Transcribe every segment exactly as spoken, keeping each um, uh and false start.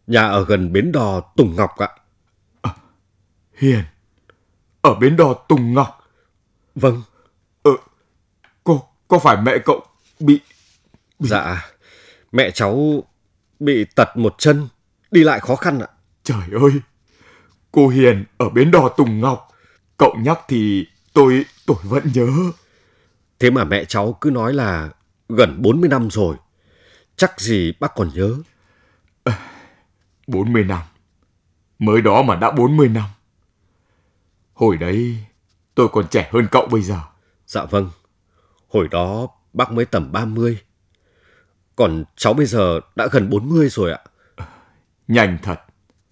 Nhà ở gần bến đò Tùng Ngọc ạ. À, Hiền, ở bến đò Tùng Ngọc? Vâng. Ờ, có, có phải mẹ cậu bị, bị... Dạ, mẹ cháu bị tật một chân, đi lại khó khăn ạ. Trời ơi, cô Hiền ở bến đò Tùng Ngọc. Cậu nhắc thì tôi, tôi vẫn nhớ. Thế mà mẹ cháu cứ nói là gần bốn mươi năm rồi. Chắc gì bác còn nhớ. À, bốn mươi năm. Mới đó mà đã bốn mươi năm. Hồi đấy tôi còn trẻ hơn cậu bây giờ. Dạ vâng. Hồi đó bác mới tầm ba mươi. Còn cháu bây giờ đã gần bốn mươi rồi ạ. À, nhanh thật.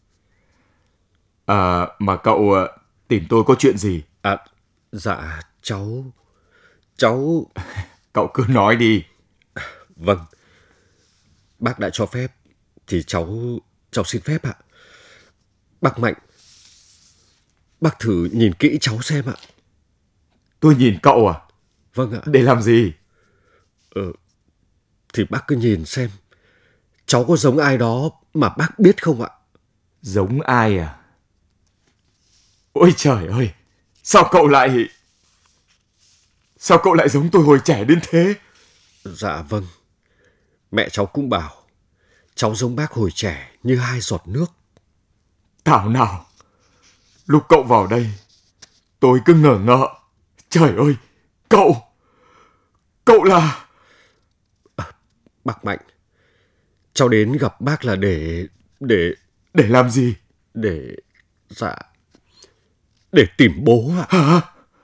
À, mà cậu tìm tôi có chuyện gì? À, dạ cháu... Cháu... Cậu cứ nói đi. Vâng. Bác đã cho phép thì cháu... Cháu xin phép ạ. Bác Mạnh, bác thử nhìn kỹ cháu xem ạ. Tôi nhìn cậu à? Vâng ạ. Để làm gì? Ờ, thì bác cứ nhìn xem. Cháu có giống ai đó mà bác biết không ạ? Giống ai à? Ôi trời ơi! Sao cậu lại... Sao cậu lại giống tôi hồi trẻ đến thế? Dạ vâng. Mẹ cháu cũng bảo cháu giống bác hồi trẻ như hai giọt nước. Thảo nào! Lúc cậu vào đây, tôi cứ ngờ ngợ. Trời ơi! Cậu! Cậu là... À, bác Mạnh, cháu đến gặp bác là để... Để... Để làm gì? Để... Dạ... Để tìm bố ạ. Hả?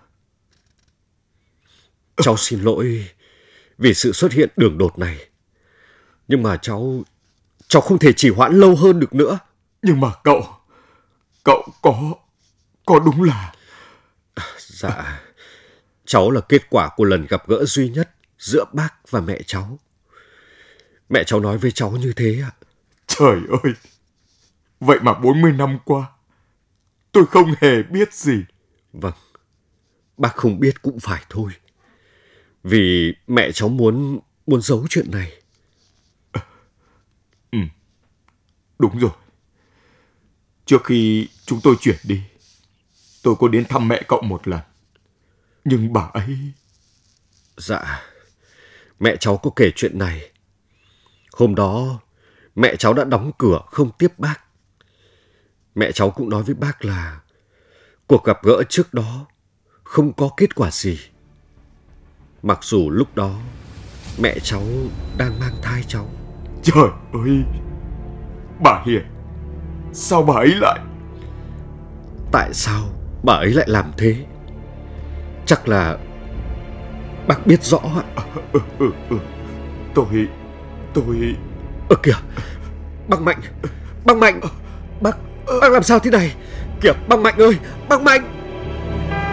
Cháu xin lỗi vì sự xuất hiện đường đột này. Nhưng mà cháu... Cháu không thể trì hoãn lâu hơn được nữa. Nhưng mà cậu... Cậu có... Có đúng là... Dạ... Cháu là kết quả của lần gặp gỡ duy nhất giữa bác và mẹ cháu. Mẹ cháu nói với cháu như thế ạ. Trời ơi! Vậy mà bốn mươi năm qua, tôi không hề biết gì. Vâng, bác không biết cũng phải thôi. Vì mẹ cháu muốn muốn giấu chuyện này. À, ừ, đúng rồi. Trước khi chúng tôi chuyển đi, tôi có đến thăm mẹ cậu một lần. Nhưng bà ấy... Dạ, mẹ cháu có kể chuyện này. Hôm đó, mẹ cháu đã đóng cửa không tiếp bác. Mẹ cháu cũng nói với bác là cuộc gặp gỡ trước đó không có kết quả gì. Mặc dù lúc đó mẹ cháu đang mang thai cháu. Trời ơi! Bà Hiền, sao bà ấy lại... Tại sao bà ấy lại làm thế? Chắc là bác biết rõ ạ. À, ừ, ừ, ừ. Tôi... Tôi... Ơ kìa! Bác Mạnh! Bác Mạnh! Bác... Bác làm sao thế này? Kìa! Bác Mạnh ơi! Bác Mạnh!